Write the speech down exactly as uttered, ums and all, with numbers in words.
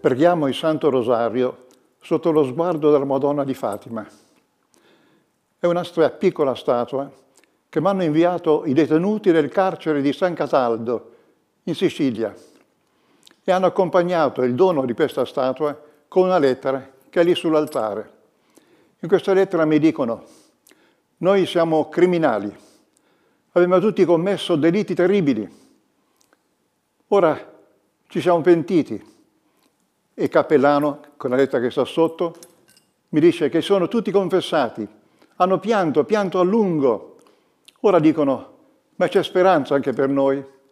preghiamo il Santo Rosario sotto lo sguardo della Madonna di Fatima. È una piccola statua che mi hanno inviato i detenuti del carcere di San Cataldo, in Sicilia, e hanno accompagnato il dono di questa statua con una lettera che è lì sull'altare. In questa lettera mi dicono: noi siamo criminali, abbiamo tutti commesso delitti terribili, ora ci siamo pentiti. E il cappellano, con la lettera che sta sotto, mi dice che sono tutti confessati, hanno pianto, pianto a lungo. Ora dicono: ma c'è speranza anche per noi?